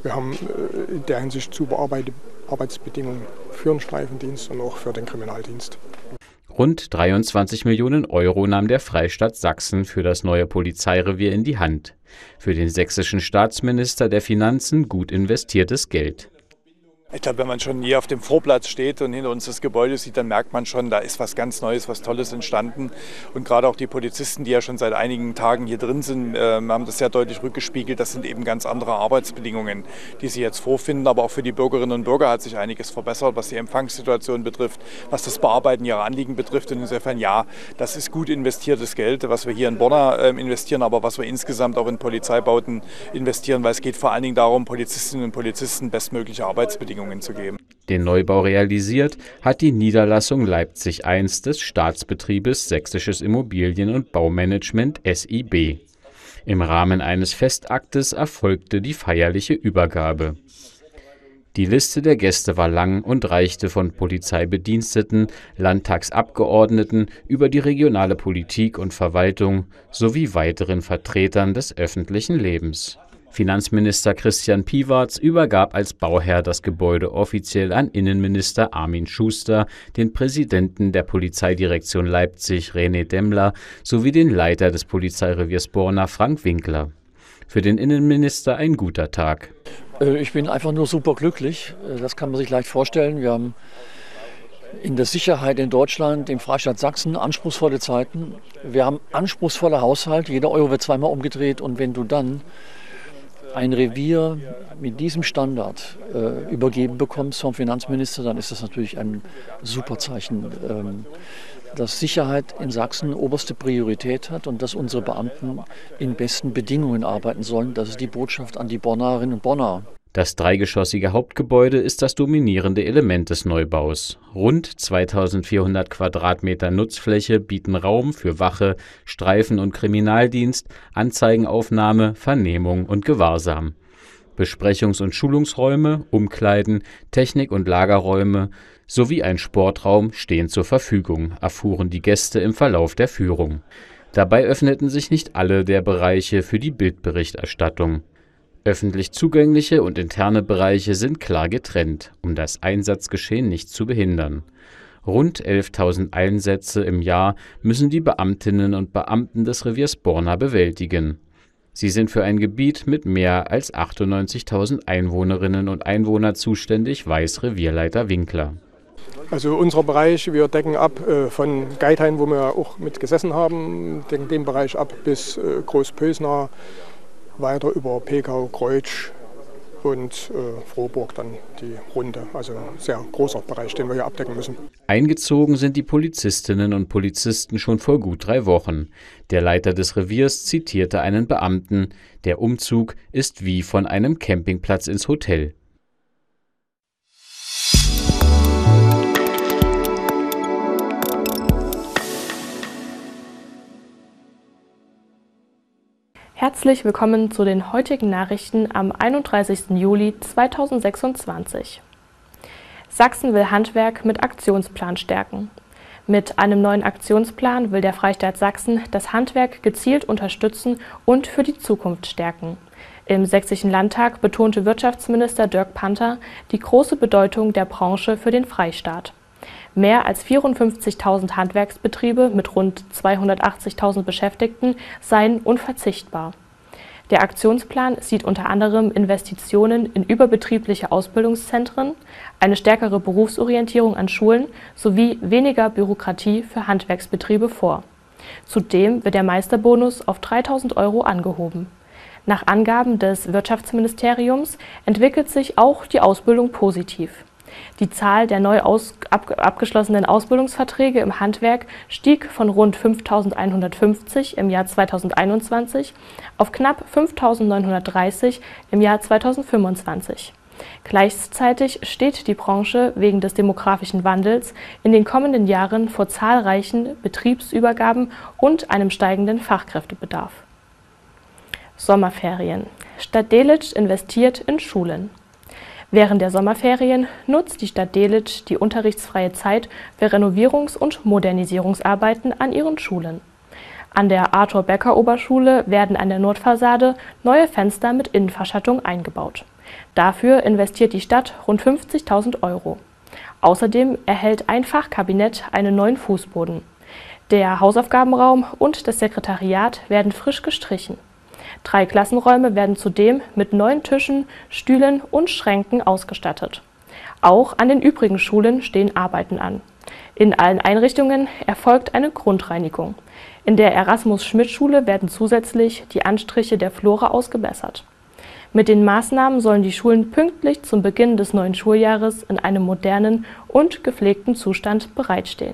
Wir haben in der Hinsicht super Arbeitsbedingungen für den Streifendienst und auch für den Kriminaldienst. Rund 23 Millionen Euro nahm der Freistaat Sachsen für das neue Polizeirevier in die Hand. Für den sächsischen Staatsminister der Finanzen gut investiertes Geld. Ich glaube, wenn man schon hier auf dem Vorplatz steht und hinter uns das Gebäude sieht, dann merkt man schon, da ist was ganz Neues, was Tolles entstanden. Und gerade auch die Polizisten, die ja schon seit einigen Tagen hier drin sind, haben das sehr deutlich rückgespiegelt. Das sind eben ganz andere Arbeitsbedingungen, die sie jetzt vorfinden. Aber auch für die Bürgerinnen und Bürger hat sich einiges verbessert, was die Empfangssituation betrifft, was das Bearbeiten ihrer Anliegen betrifft. Und insofern, ja, das ist gut investiertes Geld, was wir hier in Borna investieren, aber was wir insgesamt auch in Polizeibauten investieren, weil es geht vor allen Dingen darum, Polizistinnen und Polizisten bestmögliche Arbeitsbedingungen zu geben. Den Neubau realisiert hat die Niederlassung Leipzig I des Staatsbetriebes Sächsisches Immobilien- und Baumanagement SIB. Im Rahmen eines Festaktes erfolgte die feierliche Übergabe. Die Liste der Gäste war lang und reichte von Polizeibediensteten, Landtagsabgeordneten über die regionale Politik und Verwaltung sowie weiteren Vertretern des öffentlichen Lebens. Finanzminister Christian Piwarz übergab als Bauherr das Gebäude offiziell an Innenminister Armin Schuster, den Präsidenten der Polizeidirektion Leipzig René Demmler sowie den Leiter des Polizeireviers Borna Frank Winkler. Für den Innenminister ein guter Tag. Ich bin einfach nur super glücklich. Das kann man sich leicht vorstellen. Wir haben in der Sicherheit in Deutschland, im Freistaat Sachsen, anspruchsvolle Zeiten. Wir haben anspruchsvolle Haushalte. Jeder Euro wird zweimal umgedreht. Und wenn du dann ein Revier mit diesem Standard übergeben bekommst vom Finanzminister, dann ist das natürlich ein super Zeichen, dass Sicherheit in Sachsen oberste Priorität hat und dass unsere Beamten in besten Bedingungen arbeiten sollen. Das ist die Botschaft an die Bornerinnen und Borner. Das dreigeschossige Hauptgebäude ist das dominierende Element des Neubaus. Rund 2400 Quadratmeter Nutzfläche bieten Raum für Wache, Streifen- und Kriminaldienst, Anzeigenaufnahme, Vernehmung und Gewahrsam. Besprechungs- und Schulungsräume, Umkleiden, Technik- und Lagerräume sowie ein Sportraum stehen zur Verfügung, erfuhren die Gäste im Verlauf der Führung. Dabei öffneten sich nicht alle der Bereiche für die Bildberichterstattung. Öffentlich zugängliche und interne Bereiche sind klar getrennt, um das Einsatzgeschehen nicht zu behindern. Rund 11.000 Einsätze im Jahr müssen die Beamtinnen und Beamten des Reviers Borna bewältigen. Sie sind für ein Gebiet mit mehr als 98.000 Einwohnerinnen und Einwohnern zuständig, weiß Revierleiter Winkler. Also unser Bereich, wir decken ab von Geithain, wo wir auch mit gesessen haben, decken den Bereich ab bis Großpösna, weiter über Pekau, Kreutsch und Frohburg dann die Runde. Also ein sehr großer Bereich, den wir hier abdecken müssen. Eingezogen sind die Polizistinnen und Polizisten schon vor gut 3 Wochen. Der Leiter des Reviers zitierte einen Beamten: Der Umzug ist wie von einem Campingplatz ins Hotel. Herzlich willkommen zu den heutigen Nachrichten am 31. Juli 2026. Sachsen will Handwerk mit Aktionsplan stärken. Mit einem neuen Aktionsplan will der Freistaat Sachsen das Handwerk gezielt unterstützen und für die Zukunft stärken. Im Sächsischen Landtag betonte Wirtschaftsminister Dirk Panther die große Bedeutung der Branche für den Freistaat. Mehr als 54.000 Handwerksbetriebe mit rund 280.000 Beschäftigten seien unverzichtbar. Der Aktionsplan sieht unter anderem Investitionen in überbetriebliche Ausbildungszentren, eine stärkere Berufsorientierung an Schulen sowie weniger Bürokratie für Handwerksbetriebe vor. Zudem wird der Meisterbonus auf 3.000 € angehoben. Nach Angaben des Wirtschaftsministeriums entwickelt sich auch die Ausbildung positiv. Die Zahl der neu abgeschlossenen Ausbildungsverträge im Handwerk stieg von rund 5.150 im Jahr 2021 auf knapp 5.930 im Jahr 2025. Gleichzeitig steht die Branche wegen des demografischen Wandels in den kommenden Jahren vor zahlreichen Betriebsübergaben und einem steigenden Fachkräftebedarf. Sommerferien. Stadt Delitzsch investiert in Schulen. Während der Sommerferien nutzt die Stadt Delitzsch die unterrichtsfreie Zeit für Renovierungs- und Modernisierungsarbeiten an ihren Schulen. An der Arthur-Becker-Oberschule werden an der Nordfassade neue Fenster mit Innenverschattung eingebaut. Dafür investiert die Stadt rund 50.000 €. Außerdem erhält ein Fachkabinett einen neuen Fußboden. Der Hausaufgabenraum und das Sekretariat werden frisch gestrichen. 3 Klassenräume werden zudem mit neuen Tischen, Stühlen und Schränken ausgestattet. Auch an den übrigen Schulen stehen Arbeiten an. In allen Einrichtungen erfolgt eine Grundreinigung. In der Erasmus-Schmidt-Schule werden zusätzlich die Anstriche der Flora ausgebessert. Mit den Maßnahmen sollen die Schulen pünktlich zum Beginn des neuen Schuljahres in einem modernen und gepflegten Zustand bereitstehen.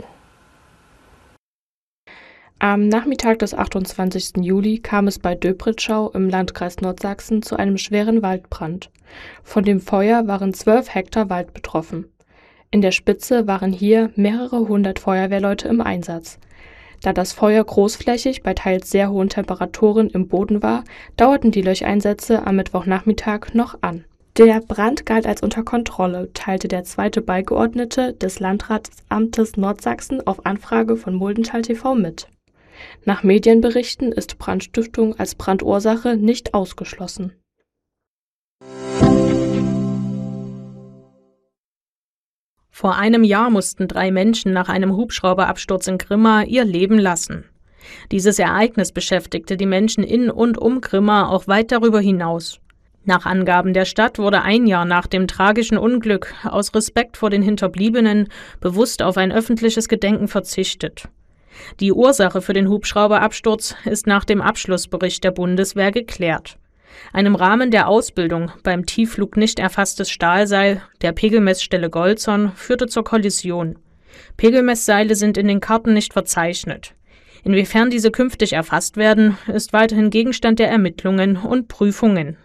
Am Nachmittag des 28. Juli kam es bei Döbritschau im Landkreis Nordsachsen zu einem schweren Waldbrand. Von dem Feuer waren 12 Hektar Wald betroffen. In der Spitze waren hier mehrere hundert Feuerwehrleute im Einsatz. Da das Feuer großflächig bei teils sehr hohen Temperaturen im Boden war, dauerten die Löscheinsätze am Mittwochnachmittag noch an. Der Brand galt als unter Kontrolle, teilte der zweite Beigeordnete des Landratsamtes Nordsachsen auf Anfrage von Muldental TV mit. Nach Medienberichten ist Brandstiftung als Brandursache nicht ausgeschlossen. Vor einem Jahr mussten 3 Menschen nach einem Hubschrauberabsturz in Grimma ihr Leben lassen. Dieses Ereignis beschäftigte die Menschen in und um Grimma auch weit darüber hinaus. Nach Angaben der Stadt wurde ein Jahr nach dem tragischen Unglück aus Respekt vor den Hinterbliebenen bewusst auf ein öffentliches Gedenken verzichtet. Die Ursache für den Hubschrauberabsturz ist nach dem Abschlussbericht der Bundeswehr geklärt. Ein im Rahmen der Ausbildung beim Tiefflug nicht erfasstes Stahlseil der Pegelmessstelle Golzon führte zur Kollision. Pegelmessseile sind in den Karten nicht verzeichnet. Inwiefern diese künftig erfasst werden, ist weiterhin Gegenstand der Ermittlungen und Prüfungen.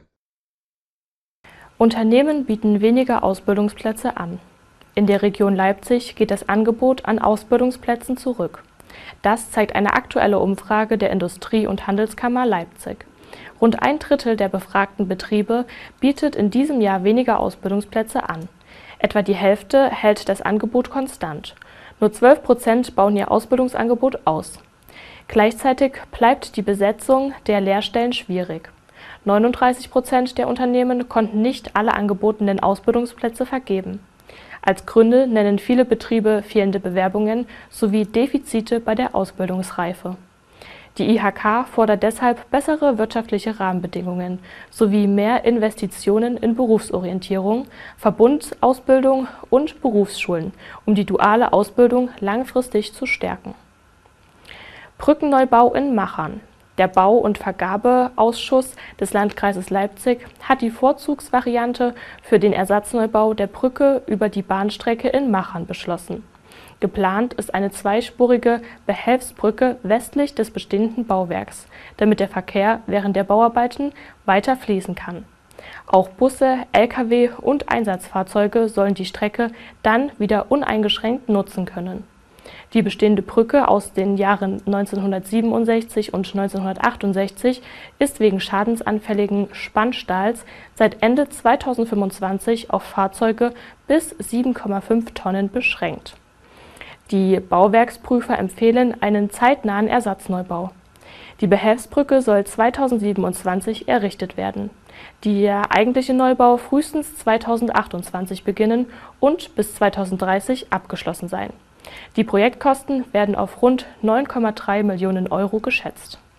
Unternehmen bieten weniger Ausbildungsplätze an. In der Region Leipzig geht das Angebot an Ausbildungsplätzen zurück. Das zeigt eine aktuelle Umfrage der Industrie- und Handelskammer Leipzig. Rund 1/3 der befragten Betriebe bietet in diesem Jahr weniger Ausbildungsplätze an. Etwa die Hälfte hält das Angebot konstant. Nur 12% bauen ihr Ausbildungsangebot aus. Gleichzeitig bleibt die Besetzung der Lehrstellen schwierig. 39% der Unternehmen konnten nicht alle angebotenen Ausbildungsplätze vergeben. Als Gründe nennen viele Betriebe fehlende Bewerbungen sowie Defizite bei der Ausbildungsreife. Die IHK fordert deshalb bessere wirtschaftliche Rahmenbedingungen sowie mehr Investitionen in Berufsorientierung, Verbundausbildung und Berufsschulen, um die duale Ausbildung langfristig zu stärken. Brückenneubau in Machern. Der Bau- und Vergabeausschuss des Landkreises Leipzig hat die Vorzugsvariante für den Ersatzneubau der Brücke über die Bahnstrecke in Machern beschlossen. Geplant ist eine zweispurige Behelfsbrücke westlich des bestehenden Bauwerks, damit der Verkehr während der Bauarbeiten weiter fließen kann. Auch Busse, Lkw und Einsatzfahrzeuge sollen die Strecke dann wieder uneingeschränkt nutzen können. Die bestehende Brücke aus den Jahren 1967 und 1968 ist wegen schadensanfälligen Spannstahls seit Ende 2025 auf Fahrzeuge bis 7,5 Tonnen beschränkt. Die Bauwerksprüfer empfehlen einen zeitnahen Ersatzneubau. Die Behelfsbrücke soll 2027 errichtet werden. Der eigentliche Neubau frühestens 2028 beginnen und bis 2030 abgeschlossen sein. Die Projektkosten werden auf rund 9,3 Millionen € geschätzt.